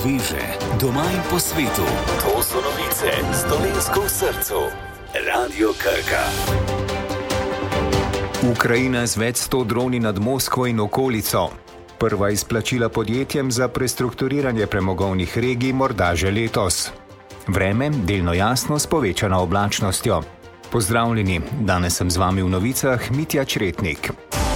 sveže, doma in po svetu. To so novice z Dolenjsko v srcu. Radio Krka. Ukrajina z več 100 droni nad Moskvo in okolico. Prva izplačila podjetjem za prestrukturiranje premogovnih regij morda že letos. Vreme delno jasno s povečano oblačnostjo. Pozdravljeni, danes sem z vami v novicah Mitja Čretnik.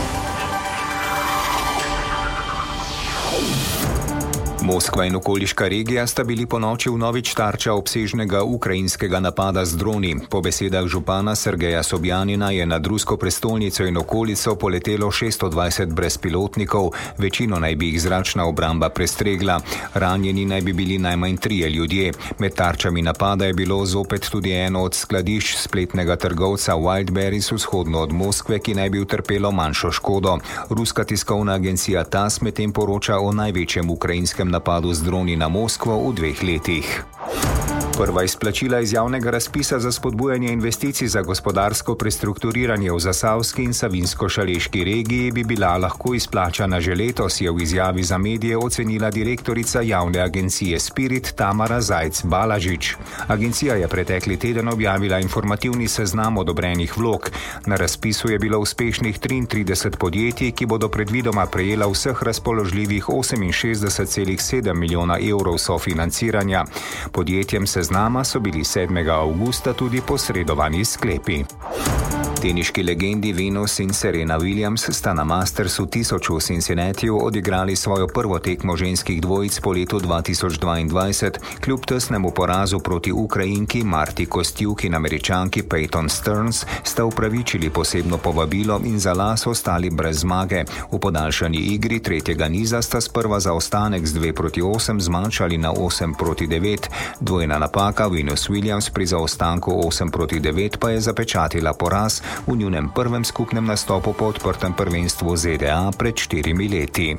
Moskva in okoliška regija sta bili ponoči vnovič tarča obsežnega ukrajinskega napada z droni. Po besedah župana Sergeja Sobjanina je nad rusko prestolnico in okolico poletelo 620 brezpilotnikov, večino naj bi jih zračna obramba prestregla. Ranjeni naj bi bili najmanj 3 ljudje. Med tarčami napada je bilo zopet tudi eno od skladišč spletnega trgovca Wildberries vzhodno od Moskve, ki naj bi utrpelo manjšo škodo. Ruska tiskovna agencija TASS medtem poroča o največjem ukrajinskem napadu z droni na Moskvo v 2 letih. Prva izplačila iz javnega razpisa za spodbujanje investicij za gospodarsko prestrukturiranje v Zasavski in Savinjsko-Šaleški regiji bi bila lahko izplačana že letos, je v izjavi za medije ocenila direktorica javne agencije Spirit Tamara Zajc-Balažič. Agencija je pretekli teden objavila informativni seznam odobrenih vlog. Na razpisu je bilo uspešnih 33 podjetij, ki bodo predvidoma prejela vseh razpoložljivih 68,7 milijona evrov sofinanciranja. Podjetjem seznama so bili 7. avgusta tudi posredovani sklepi. Teniški legendi Venus in Serena Williams sta na Mastersu 1000 v Cincinnatiju odigrali svojo prvo tekmo ženskih dvojic po letu 2022. Kljub tesnemu porazu proti Ukrajinki Marti Kostyuk in Američanki Peyton Stearns sta upravičili posebno povabilo in za las ostali brez zmage. V podaljšani igri tretjega niza sta sprva zaostanek z 2-8 zmanjšali na 8-9. Dvojna napaka Venus Williams pri zaostanku 8-9 pa je zapečatila poraz v njunem prvem skupnem nastopu po odprtem prvenstvu ZDA pred 4 leti.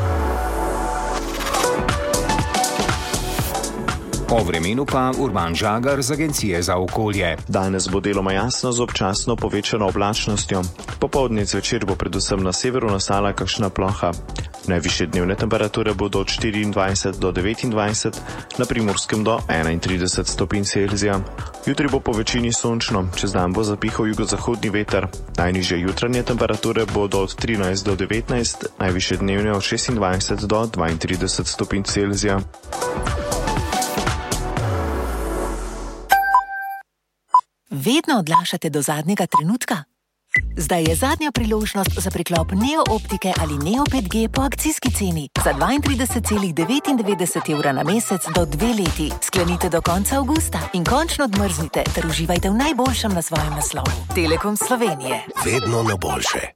O vremenu pa Urban Žagar z Agencije za okolje. Danes bo deloma jasno z občasno povečano oblačnostjo. Popoldne zvečer bo predvsem na severu nastala kakšna ploha. Najvišje dnevne temperature bodo od 24 do 29, na Primorskem do 31 stopinj Celzija. Jutri bo po večini sončno, čez dan bo zapihal jugozahodni veter. Najnižje jutranje temperature bodo od 13 do 19, najvišje dnevne od 26 do 32 stopinj Celzija. Vedno odlašate do zadnjega trenutka? Zdaj je zadnja priložnost za priklop Neo optike ali Neo 5G po akcijski ceni za 32,99 evra na mesec do 2 leti. Sklenite do konca avgusta in končno odmrznite ter uživajte v najboljšem na svojem naslovu. Telekom Slovenije. Vedno na boljše.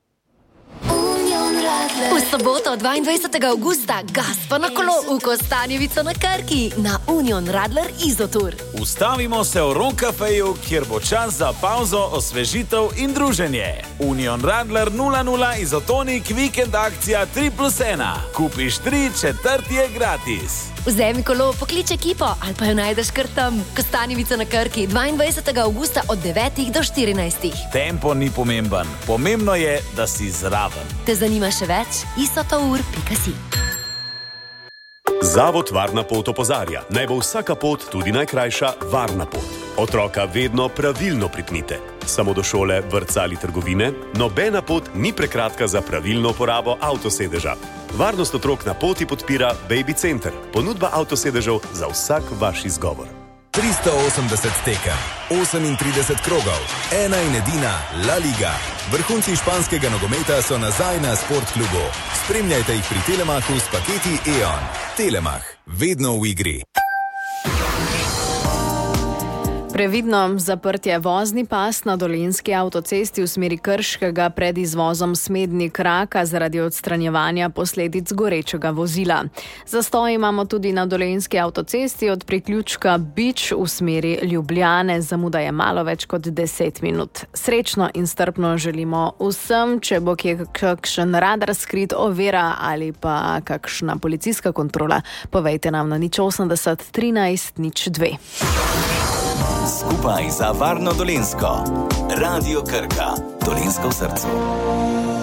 V soboto 22. avgusta gas pa na kolo v Kostanjevico na Krki na Union Radler Izotur. Ustavimo se v Ron Cafeju, kjer bo čas za pauzo, osvežitev in druženje. Union Radler 00 Izotonik vikend akcija 3+1. Kupiš 3, četrti je gratis. Vzemi kolo, poklič ekipo ali pa jo najdeš kar tam. Kostanjevica na Krki 22. avgusta od 9 do 14. Tempo ni pomemben, pomembno je, da si zraven. Te zanima še več? isotour.si. Zavod Varna pot opozarja, naj bo vsaka pot, tudi najkrajša, varna pot. Otroka vedno pravilno pripnite. Samo do šole, vrtca ali trgovine, nobena pot ni prekratka za pravilno uporabo avtosedeža. Varnost otrok na poti podpira Baby Center, ponudba avtosedežev za vsak vaš izgovor. 380 tekem, 38 krogov, ena in edina La Liga. Vrhunci španskega nogometa so nazaj na Sportklubu. Spremljajte jih pri Telemachu s paketi E.ON. Telemach, vedno v igri. Previdno zaprtje vozni pas na Dolenjski avtocesti v smeri Krškega pred izvozom Smednik Raka zaradi odstranjevanja posledic gorečega vozila. Zastoj imamo tudi na Dolenjski avtocesti od priključka Bič v smeri Ljubljane. Zamuda je malo več kot 10 minut. Srečno in strpno želimo vsem, če bo kje kakšen radar skrit, ovira ali pa kakšna policijska kontrola. Povejte nam na 080 13 02. Skupaj za varno Dolenjsko. Radio Krka. Dolenjsko v srcu.